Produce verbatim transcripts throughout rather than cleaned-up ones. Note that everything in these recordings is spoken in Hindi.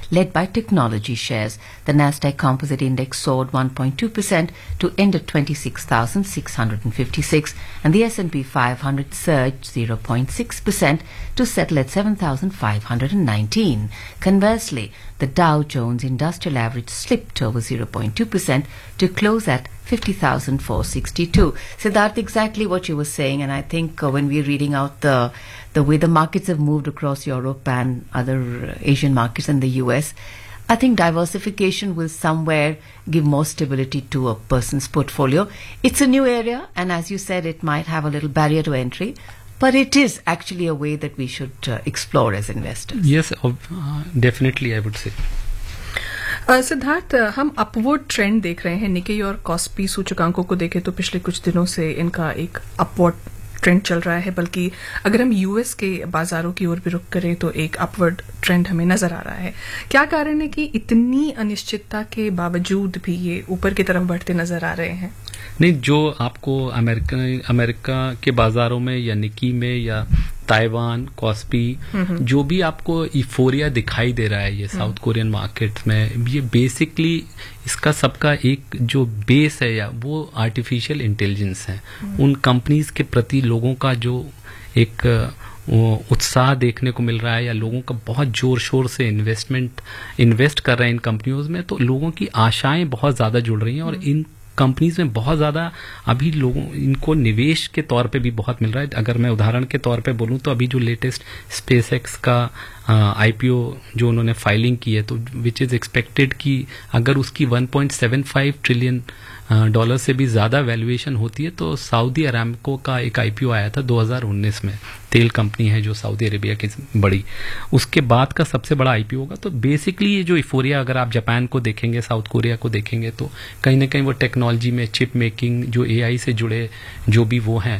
led by technology shares. The Nasdaq Composite Index soared one point two percent to end at twenty-six thousand six hundred fifty-six, and the S and P five hundred surged zero point six percent to settle at seven thousand five hundred nineteen. Conversely, the Dow Jones Industrial Average slipped over zero point two percent to close at fifty thousand four hundred sixty-two. Siddharth, exactly what you were saying, and I think uh, when we're reading out the the way the markets have moved across Europe and other uh, Asian markets and the U S, I think diversification will somewhere give more stability to a person's portfolio. It's a new area, and as you said, it might have a little barrier to entry, but it is actually a way that we should uh, explore as investors. Yes, uh, definitely, I would say. Siddharth, हम अपवर्ड ट्रेंड देख रहे हैं. निकेई और कॉस्पी सूचकांकों को देखें तो पिछले कुछ दिनों से इनका एक अपवर्ड ट्रेंड चल रहा है, बल्कि अगर हम यूएस के बाजारों की ओर भी रुख करें तो एक अपवर्ड ट्रेंड हमें नजर आ रहा है. क्या कारण है कि इतनी अनिश्चितता के बावजूद भी ये ऊपर की तरफ बढ़ते नजर आ रहे हैं? नहीं, जो आपको अमेरिका अमेरिका के बाजारों में या निकी में या ताइवान, कॉस्पी, जो भी आपको इफोरिया दिखाई दे रहा है ये साउथ कोरियन मार्केट में, ये बेसिकली इसका सबका एक जो बेस है या वो आर्टिफिशियल इंटेलिजेंस है. उन कंपनीज के प्रति लोगों का जो एक उत्साह देखने को मिल रहा है या लोगों का बहुत जोर शोर से इन्वेस्टमेंट इन्वेस्ट कर रहे हैं इन कंपनियों में, तो लोगों की आशाएं बहुत ज्यादा जुड़ रही हैं और इन कंपनीज में बहुत ज्यादा अभी लोगों इनको निवेश के तौर पे भी बहुत मिल रहा है. अगर मैं उदाहरण के तौर पे बोलूं तो अभी जो लेटेस्ट स्पेस एक्स का आईपीओ जो उन्होंने फाइलिंग की है, तो विच इज एक्सपेक्टेड कि अगर उसकी one point seven five trillion dollar से भी ज्यादा वैल्यूएशन होती है, तो सऊदी अरामको का एक आईपीओ आया था दो हज़ार उन्नीस में. तेल कंपनी है जो सऊदी अरेबिया की बड़ी, उसके बाद का सबसे बड़ा आईपीओ होगा. तो बेसिकली ये जो इफोरिया, अगर आप जापान को देखेंगे, साउथ कोरिया को देखेंगे, तो कहीं ना कहीं वो टेक्नोलॉजी में चिप मेकिंग, जो एआई से जुड़े जो भी वो हैं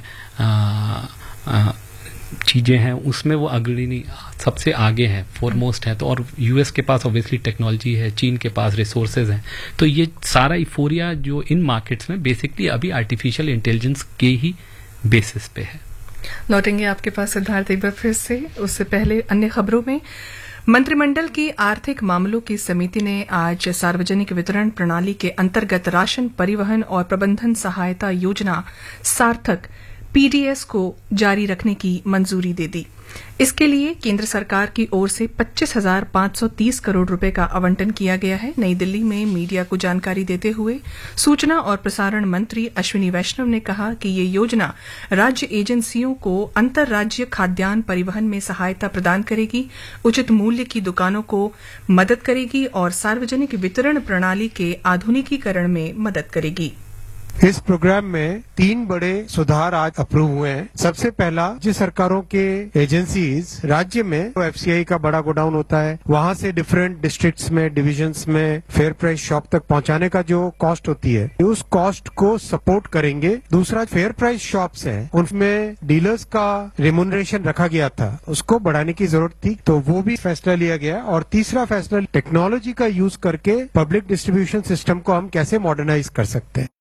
चीजें हैं, उसमें वो अग्रणी सबसे आगे हैं, फोरमोस्ट हैं. तो और यूएस के पास ऑब्वियसली टेक्नोलॉजी है, चीन के पास रिसोर्सेज हैं. तो ये सारा इफोरिया जो इन मार्केट्स में बेसिकली अभी आर्टिफिशियल इंटेलिजेंस के ही बेसिस पे है. लौटेंगे आपके पास सिद्धार्थ एक बार फिर से. उससे पहले अन्य खबरों में, मंत्रिमंडल की आर्थिक मामलों की समिति ने आज सार्वजनिक वितरण प्रणाली के अंतर्गत राशन परिवहन और प्रबंधन सहायता योजना सार्थक पीडीएस को जारी रखने की मंजूरी दे दी. इसके लिए केंद्र सरकार की ओर से पच्चीस हजार पांच सौ तीस करोड़ रुपए का आवंटन किया गया है. नई दिल्ली में मीडिया को जानकारी देते हुए सूचना और प्रसारण मंत्री अश्विनी वैष्णव ने कहा कि ये योजना राज्य एजेंसियों को अंतर्राज्यीय खाद्यान्न परिवहन में सहायता प्रदान करेगी, उचित मूल्य की दुकानों को मदद करेगी और सार्वजनिक वितरण प्रणाली के आधुनिकीकरण में मदद करेगी. इस प्रोग्राम में तीन बड़े सुधार आज अप्रूव हुए हैं. सबसे पहला, राज्य सरकारों के एजेंसीज राज्य में तो एफसीआई का बड़ा गोडाउन होता है, वहां से डिफरेंट डिस्ट्रिक्ट्स में, डिविजन्स में फेयर प्राइस शॉप तक पहुंचाने का जो कॉस्ट होती है, उस कॉस्ट को सपोर्ट करेंगे. दूसरा, फेयर प्राइस शॉप्स हैं, उनमें डीलर्स का रिम्यूनरेशन रखा गया था, उसको बढ़ाने की जरूरत थी, तो वो भी फैसला लिया गया. और तीसरा फैसला, टेक्नोलॉजी का यूज करके पब्लिक डिस्ट्रीब्यूशन सिस्टम को हम कैसे मॉडर्नाइज कर सकते हैं.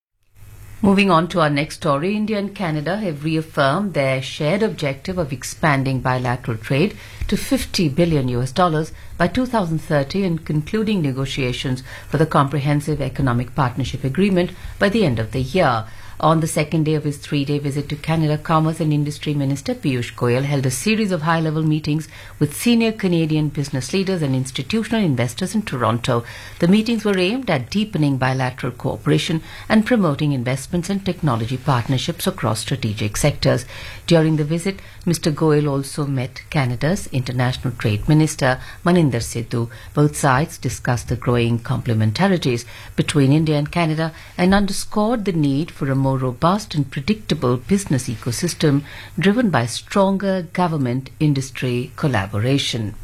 Moving on to our next story, India and Canada have reaffirmed their shared objective of expanding bilateral trade to fifty billion U S dollars by two thousand thirty and concluding negotiations for the Comprehensive Economic Partnership Agreement by the end of the year. On the second day of his three-day visit to Canada, Commerce and Industry Minister Piyush Goyal held a series of high-level meetings with senior Canadian business leaders and institutional investors in Toronto. The meetings were aimed at deepening bilateral cooperation and promoting investments and technology partnerships across strategic sectors. During the visit, Mister Goyal also met Canada's International Trade Minister Maninder Sidhu. Both sides discussed the growing complementarities between India and Canada and underscored the need for a more robust and predictable business ecosystem driven by stronger government-industry collaboration.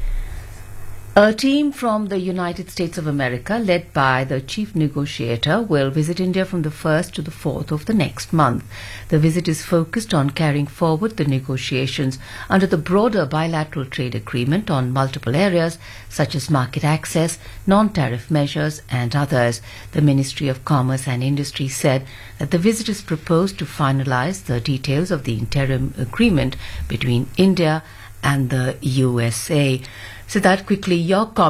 A team from the United States of America, led by the chief negotiator, will visit India from the first to the fourth of the next month. The visit is focused on carrying forward the negotiations under the broader bilateral trade agreement on multiple areas such as market access, non-tariff measures and others. The Ministry of Commerce and Industry said that the visit is proposed to finalize the details of the interim agreement between India and the U S A. So that quickly, your comments